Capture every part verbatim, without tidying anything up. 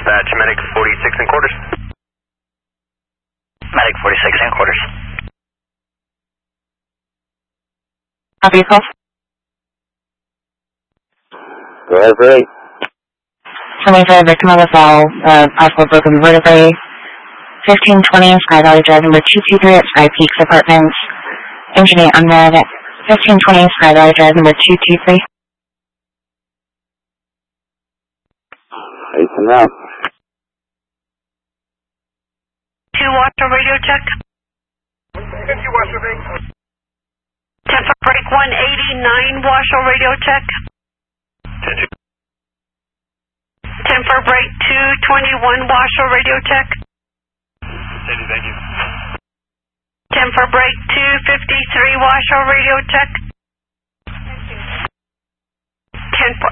Dispatch, Medic forty-six and quarters. Medic forty-six and quarters. Copy your call. Go ahead, Ray. Somebody said victim of assault, uh, possible broken vertebrae. fifteen twenty Sky Valley Drive, number two two three at Sky Peaks Apartments. Engineer unread at fifteen twenty Sky Valley Drive, number two two three. Listen up. Two washer radio check. fifty washer break. ten for break one eighty-nine washer radio check. ten for break two twenty-one washer radio check. Thank you. ten for break two fifty-three washer radio check. ten for.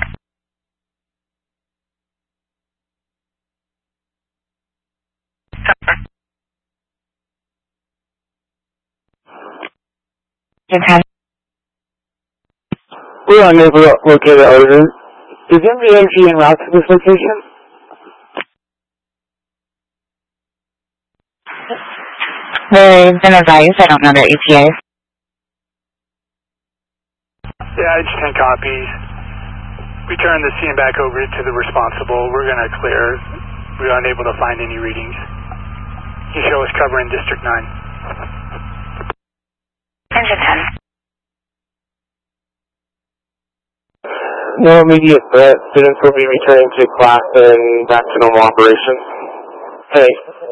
We're unable to locate the odor. Is M V A G en route to this location? They've been advised, I don't know their E T A. Yeah, it's ten copies. We turn the scene back over to the responsible. We're going to clear. We are unable to find any readings. You show us cover in District nine. Engine ten. No immediate threat. Students will be returning to class and back to normal operations. Hey.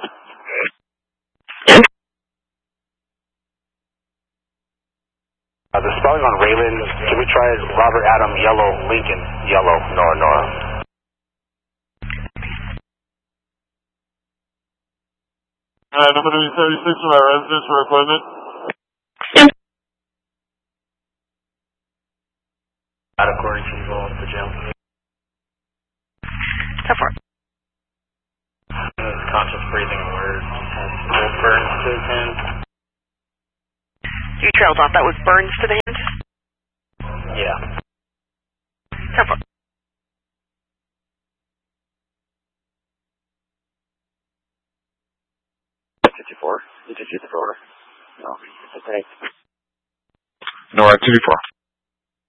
Uh, the spelling on Raylan, can we try Robert Adam Yellow Lincoln Yellow Nora Nora? Uh, number thirty-six from our residence for appointment. Out of quarantine, go to jail. So far. His conscious breathing words has cold burns to his hand. You trailed off. That was burns to the hand? Yeah. So far. fifty-four. You just use the order. No. Okay. Nora, two four.